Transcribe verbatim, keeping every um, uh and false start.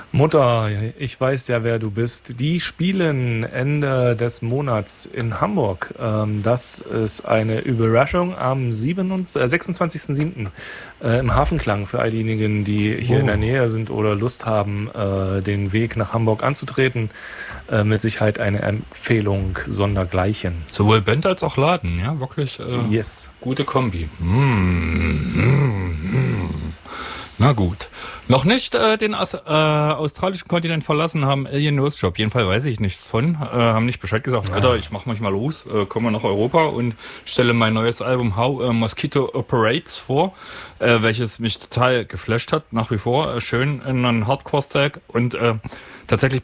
Mutter, ich weiß ja, wer du bist. Die spielen Ende des Monats in Hamburg. Ähm, das ist eine Überraschung am siebenundzwanzigsten, äh, sechsundzwanzigsten siebten Äh, im Hafenklang für all diejenigen, die hier Oh. in der Nähe sind oder Lust haben, äh, den Weg nach Hamburg anzutreten. Äh, mit Sicherheit eine Empfehlung sondergleichen. Sowohl Band als auch Laden, ja, wirklich äh, Yes. gute Kombi. Mm, mm, mm. Na gut. Noch nicht äh, den As äh, australischen Kontinent verlassen haben Alien Nose Job. Jedenfalls weiß ich nichts von. Äh, haben nicht Bescheid gesagt. Alter, ich mach mich mal los, äh, komme nach Europa und stelle mein neues Album How äh, Mosquito Operates vor, äh, welches mich total geflasht hat, nach wie vor. Äh, schön in einem Hardcore-Stack und äh, tatsächlich